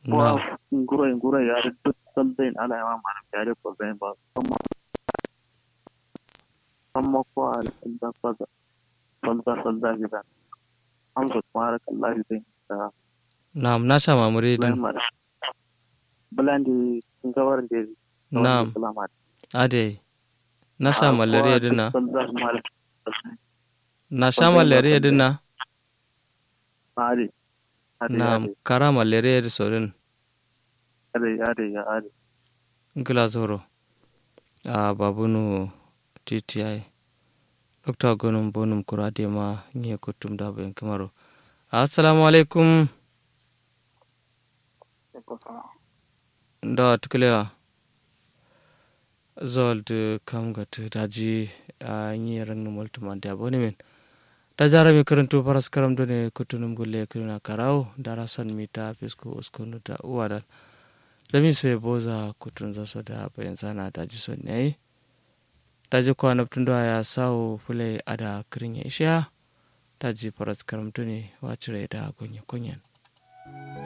Na'am. nguro ya duk saldain ala ya ma ya da ko zai ba amma ko al da salda gida an so mara kallahi zai da Na'am, na sha mamuridin. lamar bulandi gawar da Na'am. salamat Ade. Na sha malaria dina. salda mara Na sha malaria dina. ari Na'am, kara malaria da sorin. ari Ngila zoro. Babunu TTI. Dokta gonum bonum kurade ma nye kutum da bayan kamaro. Assalamu alaikum. Da tuklewa. Zold kam gat daji nye rang no multuma da bonimin. Da jara mi karantu paras karam done kutunum gulle kiruna karau darasan mita fisku uskonu da uwadan. Zami so boza kutun zaso da bayan sana daji son ne. Daji kwana tundo ya sawo fule ada kirin ya isha. Daji paras karam done wacire da gonye konyen.